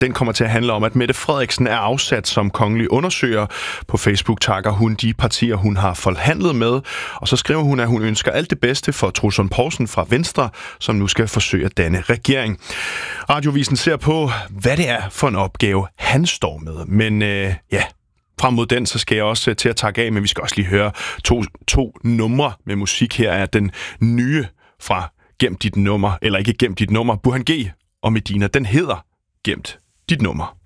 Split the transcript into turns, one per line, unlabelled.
Den kommer til at handle om, at Mette Frederiksen er afsat som kongelig undersøger. På Facebook takker hun de partier, hun har forhandlet med. Og så skriver hun, at hun ønsker alt det bedste for Troels Lund Poulsen fra Venstre, som nu skal forsøge at danne regering. Radiovisen ser på, hvad det er for en opgave, han står med. Men frem mod den, så skal jeg også til at takke af, men vi skal også lige høre to numre med musik. Her er den nye fra Gem dit nummer, eller ikke Gem dit nummer, Burhan G og Medina. Den hedder Gemt dit nummer.